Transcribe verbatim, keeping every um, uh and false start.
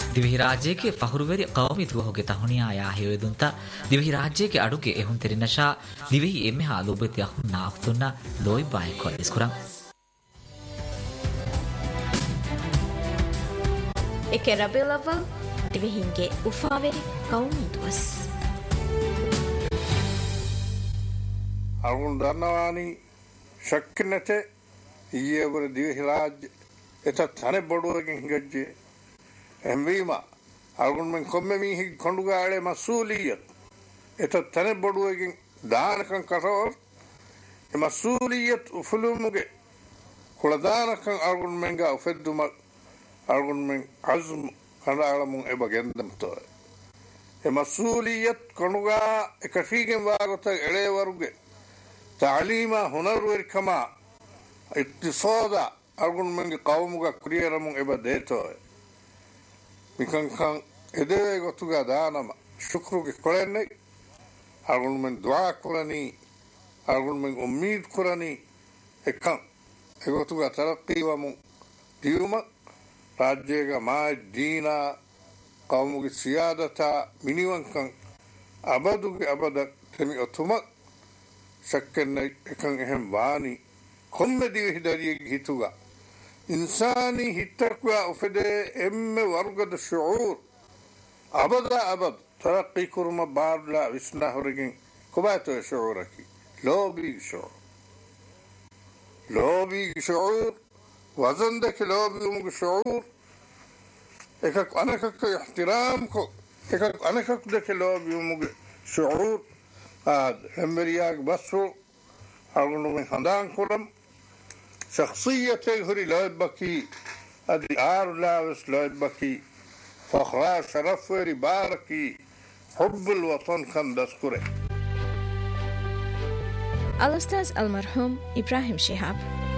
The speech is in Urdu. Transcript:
දිවි රාජ්‍යයේ ෆහරුවරි කවමි දුවහුගේ තහුණියා යා හේවෙදුන්ත දිවි රාජ්‍යයේ අඩුගේ එහුන් තෙරිනෂා දිවි එමෙහා ලොබෙති අහුන් නාක්තුන්න ලොයි බයි කොලිස් කුරන් එකේ රබිලව දිවි හින්ගේ උෆාවෙරි කවමි දුවස් අරුන් දන්නවානි ශක්‍ය නැතේ ඊයේ වර දිවි රාජ්‍ය එත තනේ බොඩුවකින් ගජ්ජේ එම්වීම අරුන් මෙන් කොම්මෙ මිහි කොඬුගාලේ මසූලියත් එත තනේ බොඩුවකින් දානකම් කරවල් ඒ මසූලියත් උෆලුමුගේ කුලදානකම් අරුන් මෙන්ගා උෆෙද්දුම අරුන් මෙන් අස්ම් කණාලමුන් එබගෙන්දම්තෝ ඒ මසූලියත් කොඬුගා එකසීගෙන් වාගත එළේවරුගේ تعليما هنر وركما اقتصادا أرجون من قومك كريرا من إبادته مكان كان إدوي قطوغا دانا شكرك كلني أرجون من دعاء كلني أرجون من أميد كلني إكان إقطوغا ترقي ومن ديوما راجيغا ما دينا قومك سيادة منيوان كان أبدوك أبدا تمي أتوما شكلنا كان هم واني كمدي هداري هيتوغا إنساني هيتكوا وفده إم ورقد الشعور أبدا أبد ترقي كرما بار لا وسناه رجين كباتو شعورك لو بي شعور لو بي شعور وزندك لو بي شعور إكاك أنا كك احترامك إكاك أنا كك دك لو بي شعور هذا همرياك بسو أقول من خدان كلام شخصية تجري لا يبكي هذه آر لاوس لا يبكي فخرا شرف ورباركي حب الوطن كان دسكره الأستاذ المرحوم إبراهيم شهاب